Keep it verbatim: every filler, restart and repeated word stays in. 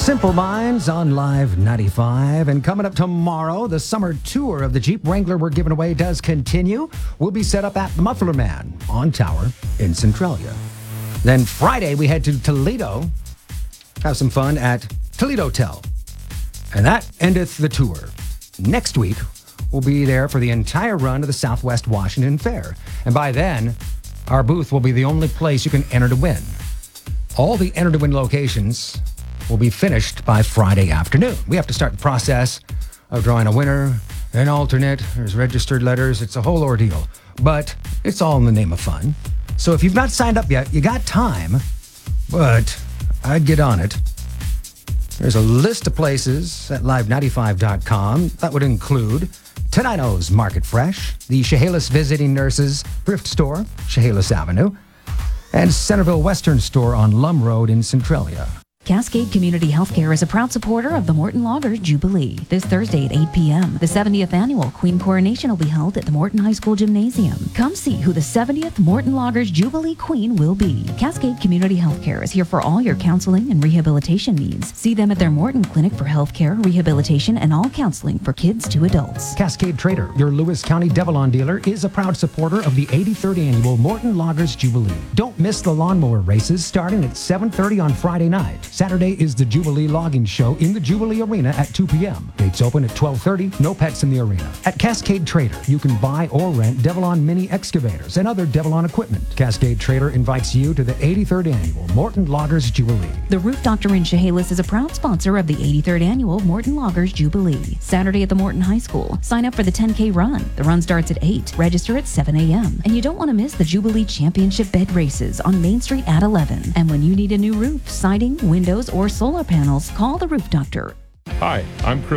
Simple Minds on Live ninety-five. And coming up tomorrow, the summer tour of the Jeep Wrangler we're giving away does continue. We'll be set up at the Muffler Man on Tower in Centralia. Then Friday, we head to Toledo, have some fun at Toledo Tel. And that endeth the tour. Next week, we'll be there for the entire run of the Southwest Washington Fair. And by then, our booth will be the only place you can enter to win. All the enter to win locations will be finished by Friday afternoon. We have to start the process of drawing a winner, an alternate, there's registered letters, it's a whole ordeal. But it's all in the name of fun. So if you've not signed up yet, you got time, but I'd get on it. There's a list of places at live ninety-five dot com. That would include Tenino's Market Fresh, the Chehalis Visiting Nurses Thrift Store, Chehalis Avenue, and Centerville Western Store on Lum Road in Centralia. Cascade Community Healthcare is a proud supporter of the Morton Loggers Jubilee. This Thursday at eight p.m., the seventieth annual Queen Coronation will be held at the Morton High School Gymnasium. Come see who the seventieth Morton Loggers Jubilee Queen will be. Cascade Community Healthcare is here for all your counseling and rehabilitation needs. See them at their Morton Clinic for healthcare, rehabilitation, and all counseling for kids to adults. Cascade Trader, your Lewis County Devilon dealer, is a proud supporter of the eighty-third annual Morton Loggers Jubilee. Don't miss the lawnmower races starting at seven thirty on Friday night. Saturday is the Jubilee Logging Show in the Jubilee Arena at two p.m. Gates open at twelve thirty, no pets in the arena. At Cascade Trader, you can buy or rent Devilon mini excavators and other Devilon equipment. Cascade Trader invites you to the eighty-third annual Morton Loggers Jubilee. The Roof Doctor in Chehalis is a proud sponsor of the eighty-third annual Morton Loggers Jubilee. Saturday at the Morton High School. Sign up for the ten K run. The run starts at eight. Register at seven a.m. And you don't want to miss the Jubilee Championship bed races on Main Street at eleven. And when you need a new roof, siding, windows, or solar panels, call the Roof Doctor. Hi, I'm Chris